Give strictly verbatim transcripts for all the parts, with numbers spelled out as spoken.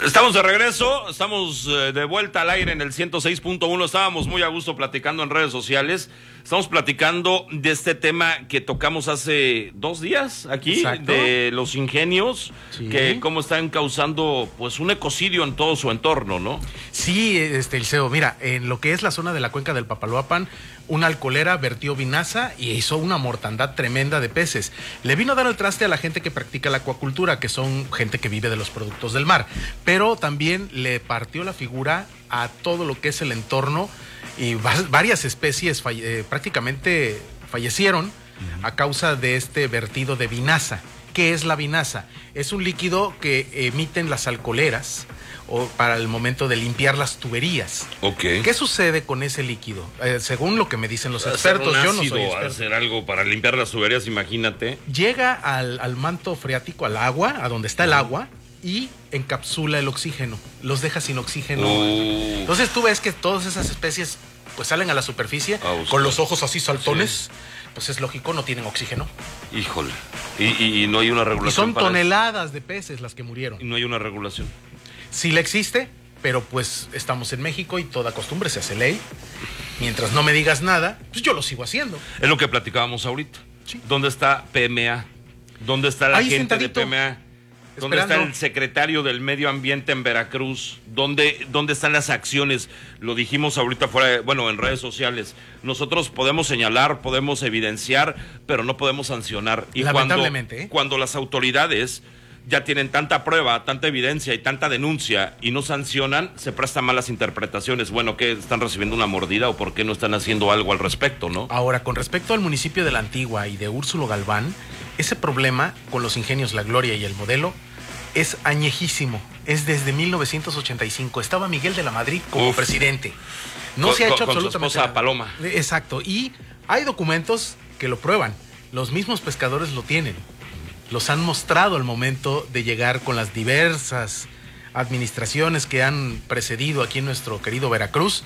Estamos de regreso, estamos eh, de vuelta al aire en el ciento seis punto uno. Estábamos muy a gusto platicando en redes sociales. Estamos platicando de este tema que tocamos hace dos días aquí. Exacto. De los ingenios, sí, que cómo están causando pues un ecocidio en todo su entorno, ¿no? Sí, este, Eliseo, mira, en lo que es la zona de la cuenca del Papaloapan, una alcoholera vertió vinaza y hizo una mortandad tremenda de peces. Le vino a dar el traste a la gente que practica la acuacultura, que son gente que vive de los productos del mar, pero también le partió la figura a todo lo que es el entorno y varias especies falle eh, prácticamente fallecieron uh-huh. a causa de este vertido de vinaza. ¿Qué es la vinaza? Es un líquido que emiten las alcoholeras o para el momento de limpiar las tuberías. Okay. ¿Qué sucede con ese líquido? Eh, según lo que me dicen los expertos, ácido, yo no soy experto. Hacer algo para limpiar las tuberías, imagínate. Llega al, al manto freático, al agua, a donde está uh-huh. el agua, y encapsula el oxígeno, los deja sin oxígeno. Uh. Entonces tú ves que todas esas especies pues salen a la superficie oh, con los ojos así saltones. Sí. Pues es lógico, no tienen oxígeno. Híjole. Y, y, y no hay una regulación. Y son para toneladas eso. de peces las que murieron. Y no hay una regulación. Sí la existe, pero pues estamos en México y toda costumbre se hace ley. Mientras no me digas nada, pues yo lo sigo haciendo. Es lo que platicábamos ahorita. Sí. ¿Dónde está P M A? ¿Dónde está la Ahí gente sentadito, de P M A? ¿Dónde esperando. está el secretario del Medio Ambiente en Veracruz? ¿Dónde, ¿Dónde están las acciones? Lo dijimos ahorita fuera, de, bueno, en redes sociales. Nosotros podemos señalar, podemos evidenciar, pero no podemos sancionar. Y lamentablemente, cuando, ¿eh? cuando las autoridades ya tienen tanta prueba, tanta evidencia y tanta denuncia y no sancionan, se prestan malas interpretaciones. Bueno, ¿qué? ¿Están recibiendo una mordida o por qué no están haciendo algo al respecto, no? Ahora, con respecto al municipio de La Antigua y de Úrsulo Galván, ese problema con los ingenios La Gloria y el Modelo es añejísimo. Es desde mil novecientos ochenta y cinco. Estaba Miguel de la Madrid como Uf. presidente. No con, se ha hecho con, absolutamente con su esposa nada. Paloma. Exacto. Y hay documentos que lo prueban. Los mismos pescadores lo tienen. Los han mostrado al momento de llegar con las diversas administraciones que han precedido aquí en nuestro querido Veracruz.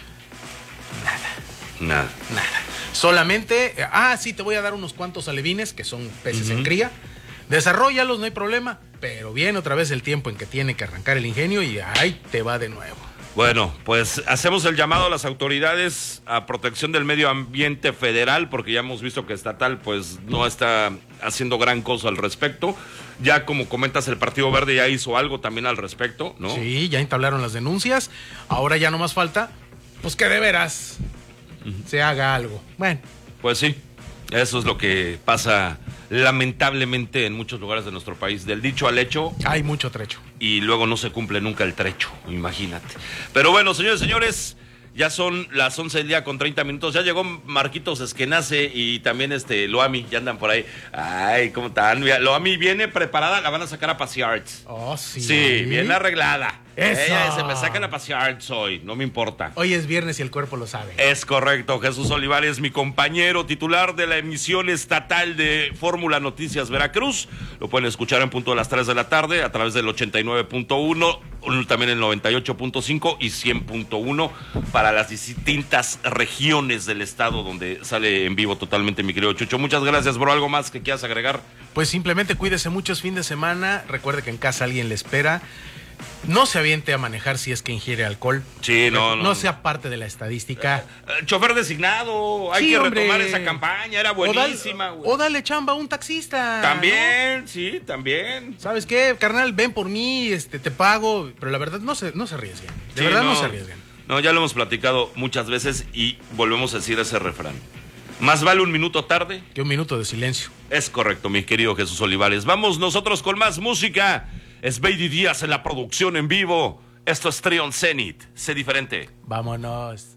Nada. Nada. Nada. Solamente, ah, sí, te voy a dar unos cuantos alevines, que son peces uh-huh. en cría. Desarróllalos, no hay problema. Pero viene otra vez el tiempo en que tiene que arrancar el ingenio y ahí te va de nuevo. Bueno, pues hacemos el llamado a las autoridades a protección del medio ambiente federal, porque ya hemos visto que estatal pues no está haciendo gran cosa al respecto. Ya como comentas, el Partido Verde ya hizo algo también al respecto, ¿no? Sí, ya entablaron las denuncias. Ahora ya no más falta, pues que de veras uh-huh. se haga algo. Bueno. Pues sí, eso es lo que pasa lamentablemente en muchos lugares de nuestro país. Del dicho al hecho hay mucho trecho y luego no se cumple nunca el trecho, imagínate. Pero bueno, señores y señores, ya son las once del día con treinta minutos. Ya llegó Marquitos Esquenace y también este Loami, ya andan por ahí. Ay, ¿cómo están? Loami viene preparada, la van a sacar a pasear. Oh, sí. Sí, bien arreglada. Eso. Ella se me sacan a pasear hoy, no me importa. Hoy es viernes y el cuerpo lo sabe. Es correcto. Jesús Olivares, mi compañero titular de la emisión estatal de Fórmula Noticias Veracruz. Lo pueden escuchar en punto de las tres de la tarde a través del ochenta y nueve punto uno, también el noventa y ocho punto cinco y cien punto uno para las distintas regiones del estado donde sale en vivo totalmente mi querido Chucho. Muchas gracias, bro. ¿Algo más que quieras agregar? Pues simplemente cuídese mucho, es fin de semana. Recuerde que en casa alguien le espera. No se aviente a manejar si es que ingiere alcohol. Sí, no, no. No sea parte de la estadística. Eh, eh, chofer designado, hay sí, que hombre. retomar esa campaña, era buenísima. O, dale, o dale chamba a un taxista. También, ¿no? Sí, también. ¿Sabes qué, carnal? Ven por mí, este, te pago. Pero la verdad, no se, no se arriesguen. De sí, verdad, no. no se arriesguen. No, ya lo hemos platicado muchas veces y volvemos a decir ese refrán. Más vale un minuto tarde que un minuto de silencio. Es correcto, mi querido Jesús Olivares. Vamos nosotros con más música. Es Baby Díaz en la producción en vivo. Esto es Trion Zenith. Sé diferente. Vámonos.